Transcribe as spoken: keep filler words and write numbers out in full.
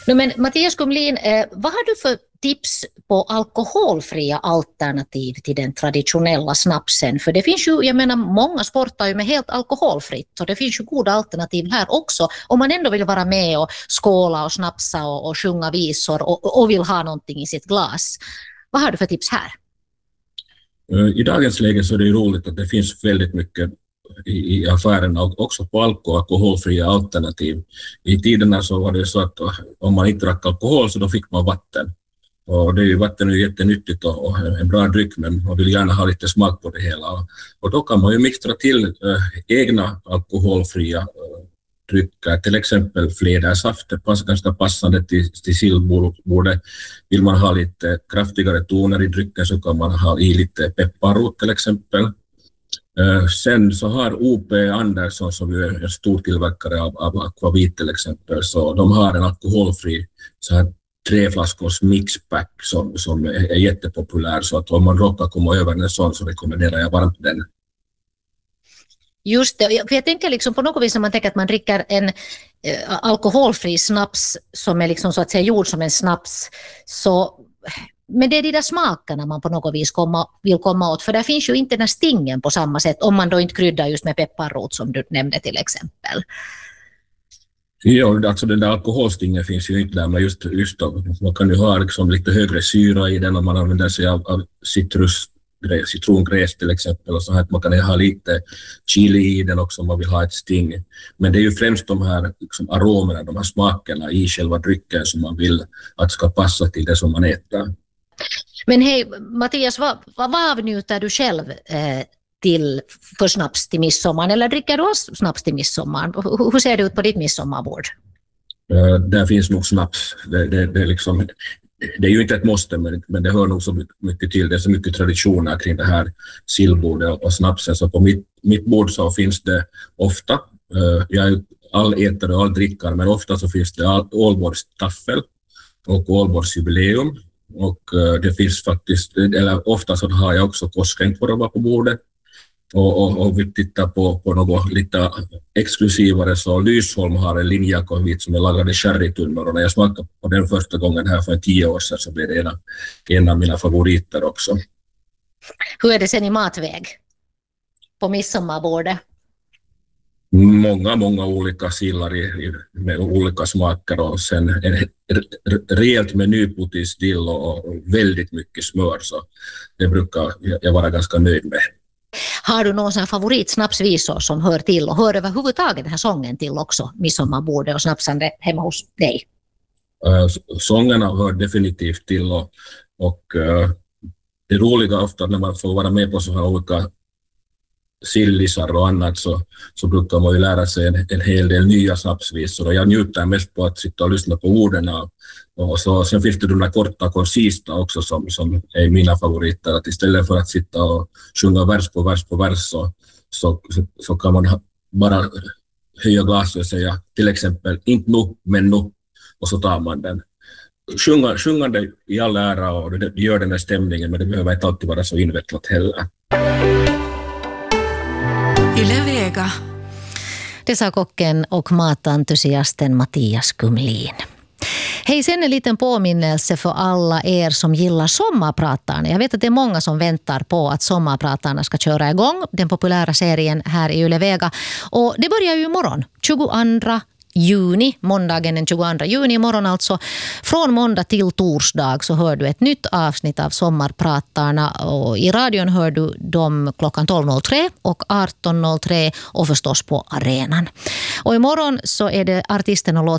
No, men Mattias Kumlin, eh, vad har du för tips på alkoholfria alternativ till den traditionella snapsen? För det finns ju, jag menar, många sportar ju med helt alkoholfritt och det finns ju goda alternativ här också om man ändå vill vara med och skåla och snapsa och, och sjunga visor och, och vill ha någonting i sitt glas. Vad har du för tips här? I dagens läge så är det ju roligt att det finns väldigt mycket i, i affärerna och också på alkohol, alkoholfria alternativ. I tiderna så var det så att om man inte drack alkohol så då fick man vatten. Och det är ju vatten är ju jättenyttigt och, och en bra dryck, men man vill gärna ha lite smak på det hela. Och då kan man ju mixtra till äh, egna alkoholfria äh, drycker, till exempel flädersaft. Det passar ganska passande till, till sillbordet. Vill man ha lite kraftigare toner i drycken så kan man ha i lite pepparrot till exempel. Uh, sen så har O P Andersson, som är en stor tillverkare av, av akvavit till exempel, så de har en alkoholfri så här tre flaskors mixpack som, som är, är jättepopulär, så att om man råkar komma över en sån så rekommenderar jag varmt den. Just det, för jag tänker liksom på något vis när man tänker att man dricker en eh, alkoholfri snaps som är liksom så att säga gjord som en snaps, så men det är de där smakerna man på något vis komma, vill komma åt, för där finns ju inte den här stingen på samma sätt om man då inte kryddar just med pepparrot som du nämnde till exempel. Ja, alltså den där alkoholstingen finns ju inte där, men just, just då, man kan ju ha liksom lite högre syra i den om man använder sig av, av citrus, citrongräs till exempel, och så här att man kan ha lite chili i den också om man vill ha ett sting. Men det är ju främst de här liksom aromerna, de här smakerna i själva drycken som man vill att ska passa till det som man äter. Men hej Mattias, vad, vad avnjuter du själv eh, till för snaps till midsommar, eller dricker du snaps till midsommar? Hur, hur ser det ut på ditt midsommarbord? Uh, där finns nog snaps. Det, det, det, är liksom, det är ju inte ett måste, men, men det hör nog så mycket till. Det är så mycket traditioner kring det här sillbordet och snapsen. Så på mitt, mitt bord så finns det ofta, uh, jag är all ätare och all drickare, men ofta så finns det Ålborgstaffel och Ålborgsjubileum. Och uh, det finns faktiskt, eller ofta så har jag också koskenkorva på bordet. Och, och, och vi tittar på, på något lite exklusivare, så Lysholm har en linjeakvavit som är lagad i sherrytunnor, och när jag smakade på den första gången här för tio år sedan så blev det en, en av mina favoriter också. Hur är det sen i matväg på midsommarbordet? Många, många olika sillar i, i, med olika smaker, och sen en rejält menypotis dill och, och väldigt mycket smör, så det brukar jag vara ganska nöjd med. Har du någon sån här favoritsnapsvisor som hör till och hör överhuvudtaget den här sången till också, midsommarbordet och snapsande hemma hos dig? Uh, sångerna hör definitivt till, och, och uh, det roliga ofta när man får vara med på så här olika sillisar och annat, så, så brukar man ju lära sig en, en hel del nya snapsvisor, och jag njuter mest på att sitta och lyssna på orden. Och så, sen finns det de där korta konsista också som, som är mina favoriter, att istället för att sitta och sjunga vers på vers på vers så, så, så kan man bara höja glaset och säga till exempel inte nu men nu, och så tar man den. Sjunga, sjungande i all ära, och det gör den här stämningen, men det behöver inte alltid vara så invecklat heller. Yle Vega. Det sa kocken och matentusiasten Mattias Kumlin. Hej, sen en liten påminnelse för alla er som gillar Sommarpratarna. Jag vet att det är många som väntar på att Sommarpratarna ska köra igång, den populära serien här i Yle Vega. Och det börjar ju imorgon, tjugoandra juni, måndagen den tjugoandra juni imorgon alltså. Från måndag till torsdag så hör du ett nytt avsnitt av Sommarpratarna, och i radion hör du dem klockan tolv noll tre och arton noll tre och förstås på arenan. Och imorgon så är det artisten och